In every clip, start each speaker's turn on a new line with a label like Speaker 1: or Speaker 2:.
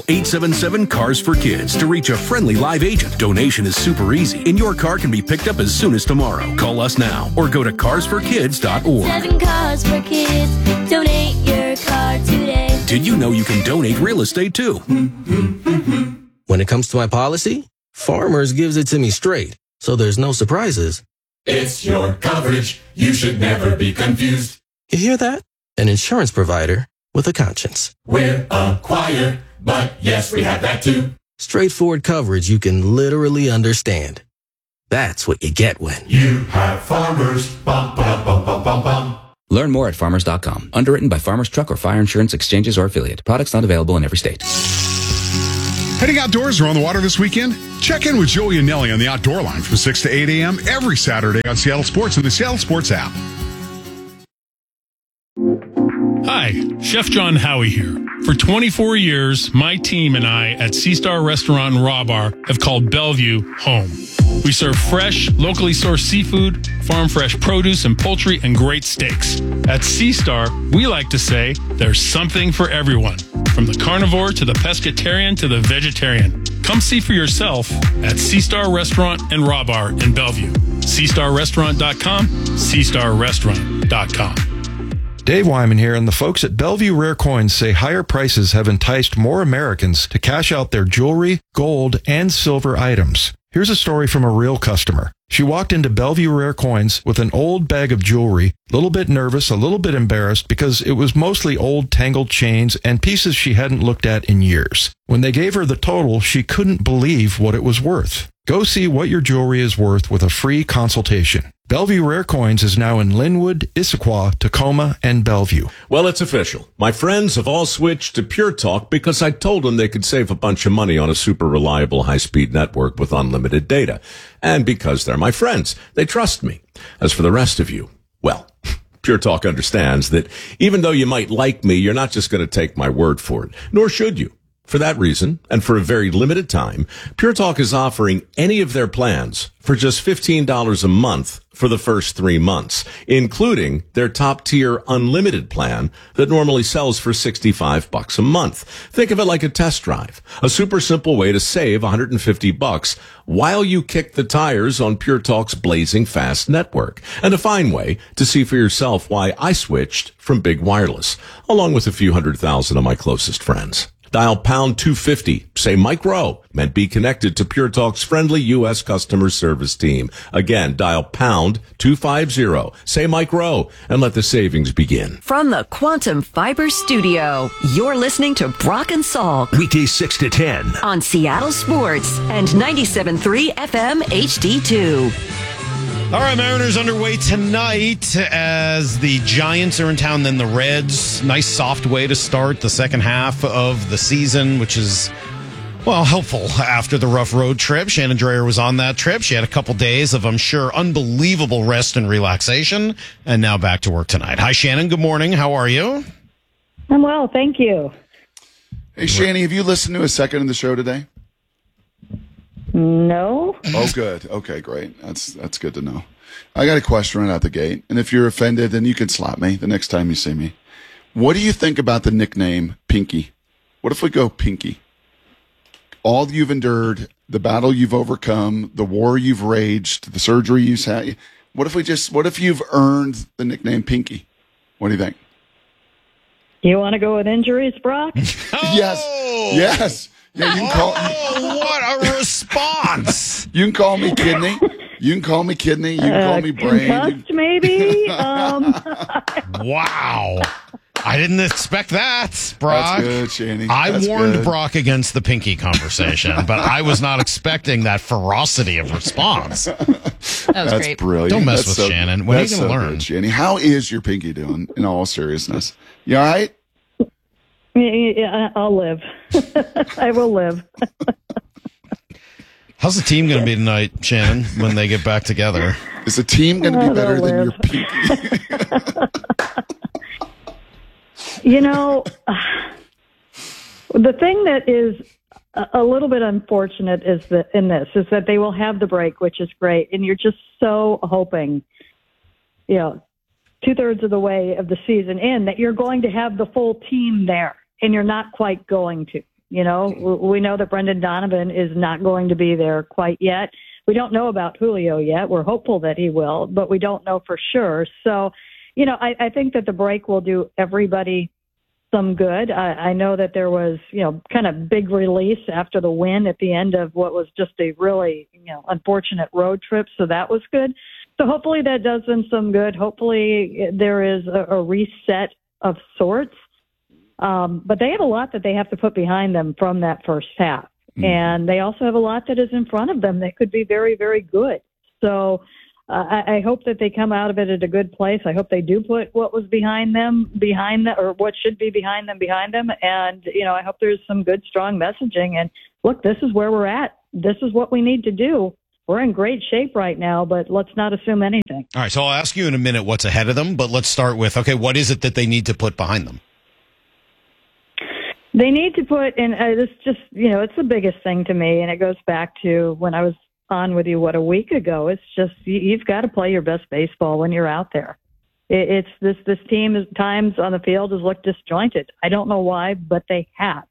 Speaker 1: Call 877-CARS-FOR-KIDS to reach a friendly live agent. Donation is super easy, and your car can be picked up as soon as tomorrow. Call us now or go to carsforkids.org.
Speaker 2: 7 Cars for Kids. Donate your car today.
Speaker 1: Did you know you can donate real estate too?
Speaker 3: When it comes to my policy, Farmers gives it to me straight, so there's no surprises.
Speaker 4: It's your coverage. You should never be confused.
Speaker 3: You hear that? An insurance provider with a conscience.
Speaker 4: We're acquired, but yes, we have that too.
Speaker 3: Straightforward coverage you can literally understand. That's what you get when
Speaker 4: you have Farmers. Bum, bum, bum, bum, bum, bum.
Speaker 5: Learn more at farmers.com. Underwritten by Farmers Truck or Fire Insurance Exchanges or Affiliate. Products not available in every state.
Speaker 6: Heading outdoors or on the water this weekend? Check in with Joey and Nelly on the Outdoor Line from 6 to 8 a.m. every Saturday on Seattle Sports and the Seattle Sports app.
Speaker 7: Hi, Chef John Howie here. For 24 years, my team and I at Sea Star Restaurant and Raw Bar have called Bellevue home. We serve fresh, locally sourced seafood, farm fresh produce and poultry, and great steaks. At Sea Star, we like to say there's something for everyone, from the carnivore to the pescatarian to the vegetarian. Come see for yourself at Sea Star Restaurant and Raw Bar in Bellevue. SeaStarRestaurant.com, SeaStarRestaurant.com.
Speaker 8: Dave Wyman here, and the folks at Bellevue Rare Coins say higher prices have enticed more Americans to cash out their jewelry, gold, and silver items. Here's a story from a real customer. She walked into Bellevue Rare Coins with an old bag of jewelry, a little bit nervous, a little bit embarrassed because it was mostly old tangled chains and pieces she hadn't looked at in years. When they gave her the total, she couldn't believe what it was worth. Go see what your jewelry is worth with a free consultation. Bellevue Rare Coins is now in Linwood, Issaquah, Tacoma, and Bellevue.
Speaker 9: Well, it's official. My friends have all switched to Pure Talk because I told them they could save a bunch of money on a super reliable high-speed network with unlimited data. And because they're my friends, they trust me. As for the rest of you, well, Pure Talk understands that even though you might like me, you're not just going to take my word for it, nor should you. For that reason, and for a very limited time, Pure Talk is offering any of their plans for just $15 a month for the first 3 months, including their top-tier unlimited plan that normally sells for $65 a month. Think of it like a test drive, a super simple way to save $150 while you kick the tires on Pure Talk's blazing fast network, and a fine way to see for yourself why I switched from Big Wireless, along with a few 100,000 of my closest friends. Dial pound 250, say Mike Rowe, and be connected to Pure Talk's friendly U.S. customer service team. Again, dial pound 250, say Mike Rowe, and let the savings begin.
Speaker 10: From the Quantum Fiber Studio, you're listening to Brock and Salk.
Speaker 11: Weekdays 6 to 10.
Speaker 10: On Seattle Sports and 97.3 FM HD2.
Speaker 12: All right, Mariners underway tonight as the Giants are in town, then the Reds. Nice soft way to start the second half of the season, which is, well, helpful after the rough road trip. Shannon Dreyer was on that trip. She had a couple days of, I'm sure, unbelievable rest and relaxation, and now back to work tonight. Hi, Shannon. Good morning. How are you?
Speaker 13: I'm well, thank you.
Speaker 14: Hey, Shanny, have you listened to a second of the show today?
Speaker 13: No.
Speaker 14: Oh, good. Okay, great. That's good to know. I got a question right out the gate, and if you're offended, then you can slap me the next time you see me. What do you think about the nickname Pinky? What if we go Pinky? All you've endured, the battle you've overcome, the war you've waged, the surgery you've had. What if you've earned the nickname Pinky? What do you think?
Speaker 13: You want to go with injuries, Brock?
Speaker 14: Yes. Yeah, you can call.
Speaker 12: What a response!
Speaker 14: You can call me kidney. You can call me kidney. You can call me brain.
Speaker 13: Concussed, maybe.
Speaker 12: Wow. I didn't expect that, Brock.
Speaker 14: That's good, Shanny.
Speaker 12: I warned Brock against the Pinky conversation, but I was not expecting that ferocity of response.
Speaker 15: That was
Speaker 14: That's
Speaker 15: great.
Speaker 14: Brilliant.
Speaker 12: Don't mess with Shannon. When are you going to learn?
Speaker 14: Good, Shanny. How is your Pinky doing, in all seriousness? You all right?
Speaker 13: Yeah, I'll live. I will live.
Speaker 12: How's the team going to be tonight, Shannon, when they get back together?
Speaker 14: Is the team going to be better than your Pinky?
Speaker 13: The thing that is a little bit unfortunate is that they will have the break, which is great, and you're just so hoping, 2/3 of the way of the season in, that you're going to have the full team there, and you're not quite going to. You know, we know that Brendan Donovan is not going to be there quite yet. We don't know about Julio yet. We're hopeful that he will, but we don't know for sure. So, you know, I think that the break will do everybody some good. I know that there was, you know, kind of big release after the win at the end of what was just a really, you know, unfortunate road trip. So that was good. So hopefully that does them some good. Hopefully there is a reset of sorts. But they have a lot that they have to put behind them from that first half. And they also have a lot that is in front of them that could be very, very good. So I hope that they come out of it at a good place. I hope they do put what was behind them, or what should be behind them. And, you know, I hope there's some good, strong messaging. And look, this is where we're at. This is what we need to do. We're in great shape right now, but let's not assume anything.
Speaker 12: All right, so I'll ask you in a minute what's ahead of them, but let's start with, okay, what is it that they need to put behind them?
Speaker 13: They need to put in, this just, you know, it's the biggest thing to me, and it goes back to when I was on with you, a week ago. It's just, you've got to play your best baseball when you're out there. It's this team at times on the field has looked disjointed. I don't know why, but they have.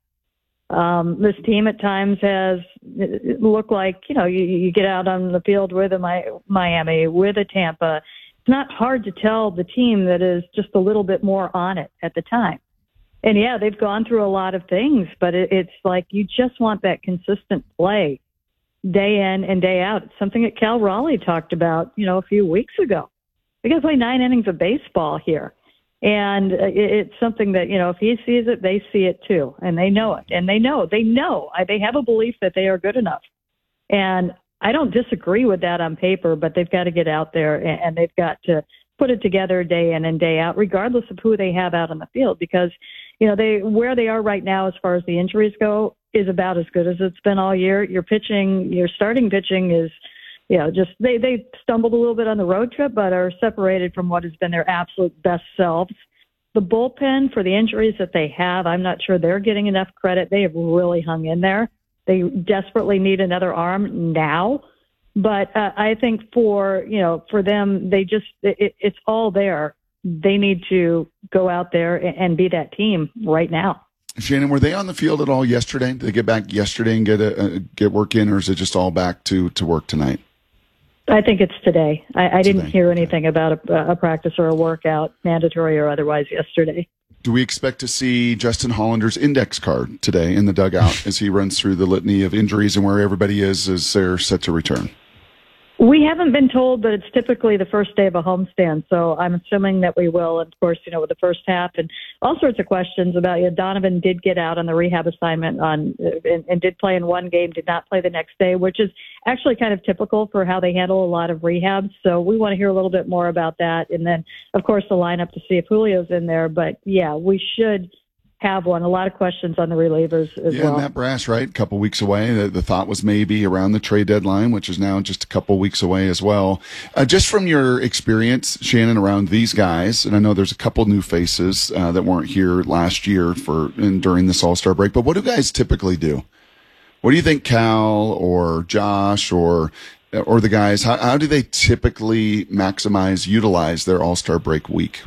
Speaker 13: This team at times has looked like, you know, you get out on the field with a Miami, with a Tampa. It's not hard to tell the team that is just a little bit more on it at the time. And yeah, they've gone through a lot of things, but it's like you just want that consistent play day in and day out. It's something that Cal Raleigh talked about, you know, a few weeks ago. They got to play 9 innings of baseball here. And it's something that, you know, if he sees it, they see it too. And they know it. And they know. They have a belief that they are good enough. And I don't disagree with that on paper, but they've got to get out there and they've got to put it together day in and day out, regardless of who they have out on the field. Because, you know, where they are right now as far as the injuries go is about as good as it's been all year. Your starting pitching is, you know, just they stumbled a little bit on the road trip, but are separated from what has been their absolute best selves. The bullpen, for the injuries that they have, I'm not sure they're getting enough credit. They have really hung in there. They desperately need another arm now. But I think for them, it's all there. They need to go out there and be that team right now.
Speaker 14: Shannon, were they on the field at all yesterday? Did they get back yesterday and get work in, or is it just all back to work tonight?
Speaker 13: I think it's today. I didn't hear anything about a practice or a workout, mandatory or otherwise, yesterday.
Speaker 14: Do we expect to see Justin Hollander's index card today in the dugout as he runs through the litany of injuries and where everybody is as they're set to return?
Speaker 13: We haven't been told, but it's typically the first day of a homestand, so I'm assuming that we will. And, of course, you know, with the first half and all sorts of questions about, you know, Donovan did get out on the rehab assignment and did play in one game, did not play the next day, which is actually kind of typical for how they handle a lot of rehabs. So we want to hear a little bit more about that. And then, of course, the lineup to see if Julio's in there. But, yeah, we should have one. A lot of questions on the relievers as well.
Speaker 14: Yeah, Matt Brass, right? A couple weeks away. The thought was maybe around the trade deadline, which is now just a couple weeks away as well. Just from your experience, Shannon, around these guys, and I know there's a couple new faces that weren't here last year during this All-Star break, but what do guys typically do? What do you think Cal or Josh or the guys, how do they typically utilize their All-Star break week?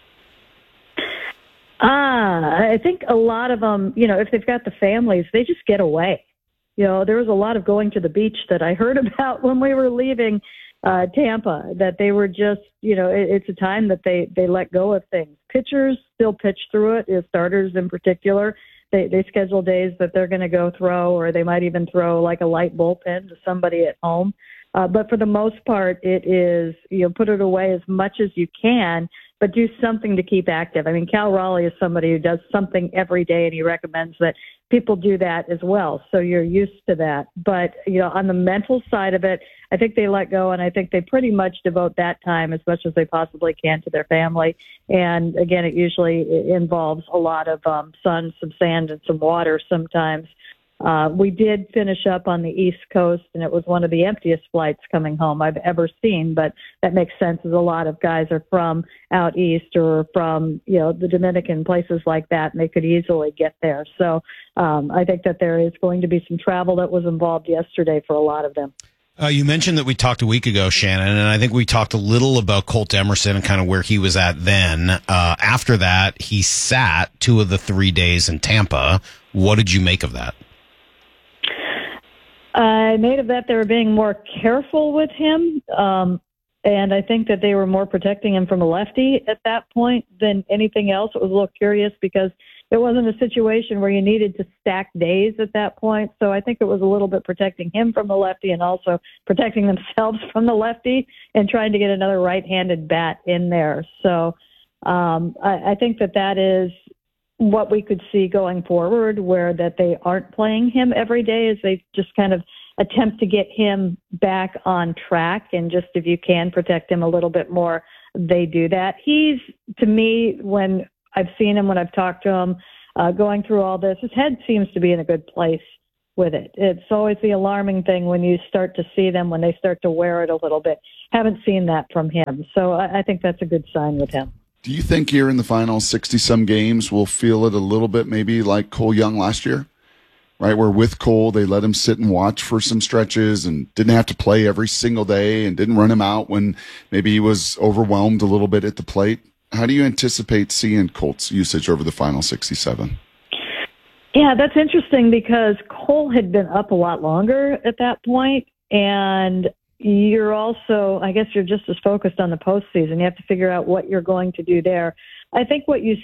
Speaker 13: I think a lot of them, you know, if they've got the families, they just get away. You know, there was a lot of going to the beach that I heard about when we were leaving Tampa, that they were just, you know, it's a time that they let go of things. Pitchers still pitch through it, starters in particular. They schedule days that they're going to go throw, or they might even throw like a light bullpen to somebody at home. But for the most part, it is, you know, put it away as much as you can, but do something to keep active. I mean, Cal Raleigh is somebody who does something every day, and he recommends that people do that as well. So you're used to that. But, you know, on the mental side of it, I think they let go, and I think they pretty much devote that time as much as they possibly can to their family. And, again, it usually involves a lot of sun, some sand, and some water sometimes. We did finish up on the East Coast, and it was one of the emptiest flights coming home I've ever seen, but that makes sense as a lot of guys are from out east or from, you know, the Dominican, places like that, and they could easily get there. So I think that there is going to be some travel that was involved yesterday for a lot of them.
Speaker 12: You mentioned that we talked a week ago, Shannon, and I think we talked a little about Colt Emerson and kind of where he was at then. After that, he sat 2 of the 3 days in Tampa What did you make of that?
Speaker 13: I made of that they were being more careful with him, and I think that they were more protecting him from a lefty at that point than anything else. It was a little curious because it wasn't a situation where you needed to stack days at that point. So I think it was a little bit protecting him from the lefty and also protecting themselves from the lefty and trying to get another right-handed bat in there. So I think that is what we could see going forward, where that they aren't playing him every day, as they just kind of attempt to get him back on track. And just if you can protect him a little bit more, they do that. He's, to me, when I've seen him, when I've talked to him, going through all this, his head seems to be in a good place with it. It's always the alarming thing when you start to see them, when they start to wear it a little bit. Haven't seen that from him. So I think that's a good sign with him.
Speaker 14: Do you think here in the final 60-some games we'll feel it a little bit maybe like Cole Young last year? Right, where with Cole, they let him sit and watch for some stretches and didn't have to play every single day and didn't run him out when maybe he was overwhelmed a little bit at the plate. How do you anticipate seeing Colt's usage over the final 67?
Speaker 13: Yeah, that's interesting because Cole had been up a lot longer at that point, and you're also, I guess you're just as focused on the postseason. You have to figure out what you're going to do there. I think what you